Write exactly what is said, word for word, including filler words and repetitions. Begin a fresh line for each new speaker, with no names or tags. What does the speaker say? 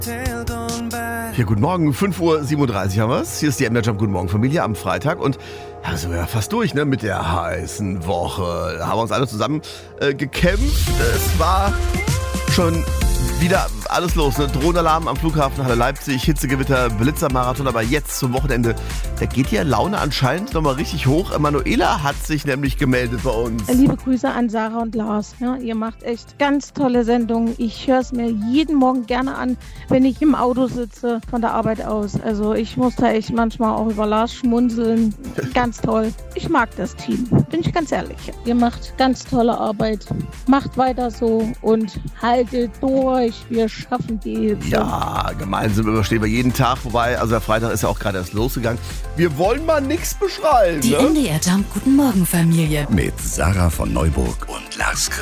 Hier, guten Morgen, fünf Uhr siebenunddreißig haben wir es. Hier ist die M D R Jump Guten Morgen Familie am Freitag und ja, sind wir ja fast durch, ne, mit der heißen Woche. Da haben wir uns alle zusammen äh, gekämpft. Es war schon wieder alles los, ne? Drohnenalarm am Flughafen Halle Leipzig, Hitzegewitter, Blitzermarathon, aber jetzt zum Wochenende, da geht die Laune anscheinend nochmal richtig hoch. Manuela hat sich nämlich gemeldet bei uns.
Liebe Grüße an Sarah und Lars. Ja, ihr macht echt ganz tolle Sendungen. Ich höre es mir jeden Morgen gerne an, wenn ich im Auto sitze von der Arbeit aus. Also ich muss da echt manchmal auch über Lars schmunzeln. Ganz toll. Ich mag das Team, bin ich ganz ehrlich. Ihr macht ganz tolle Arbeit. Macht weiter so und haltet durch. Wir schaffen die.
Ja, gemeinsam überstehen wir jeden Tag. Wobei, also der Freitag ist ja auch gerade erst losgegangen. Wir wollen mal nichts beschreiben.
Die
Ne?
M D R Jump Guten Morgen Familie.
Mit Sarah von Neuburg und Lars Christian.